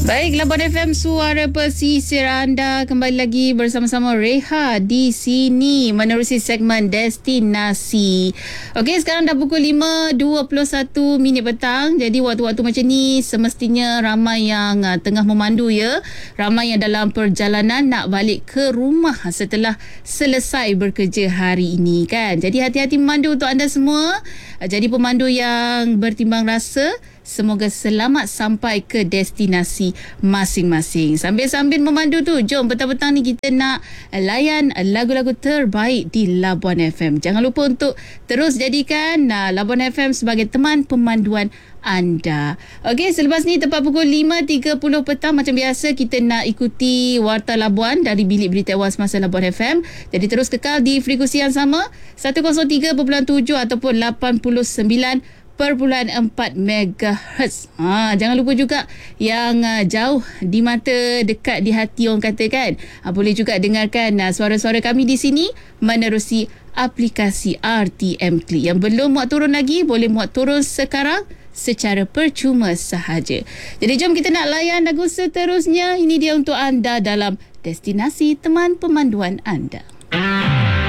Baik, Labuan FM Suara Pesisir anda kembali lagi bersama-sama Reha di sini menerusi segmen Destinasi. Okey, sekarang dah pukul 5.21 petang. Jadi waktu-waktu macam ni semestinya ramai yang tengah memandu ya. Ramai yang dalam perjalanan nak balik ke rumah setelah selesai bekerja hari ini kan. Jadi hati-hati memandu untuk anda semua. Jadi pemandu yang bertimbang rasa, semoga selamat sampai ke destinasi masing-masing. Sambil-sambil memandu tu, jom petang-petang ni kita nak layan lagu-lagu terbaik di Labuan FM. Jangan lupa untuk terus jadikan Labuan FM sebagai teman pemanduan anda. Okey, selepas ni tepat pukul 5.30 petang macam biasa kita nak ikuti Warta Labuan dari Bilik Berita Awal Semasa Labuan FM. Jadi terus kekal di frekuensi yang sama 103.7 ataupun 89.4 MHz. Jangan lupa juga yang jauh di mata, dekat di hati orang kata kan. Boleh juga dengarkan suara-suara kami di sini menerusi aplikasi RTM Klik. Yang belum muat turun lagi, boleh muat turun sekarang secara percuma sahaja. Jadi jom kita nak layan lagu seterusnya. Ini dia untuk anda dalam destinasi teman pemanduan anda.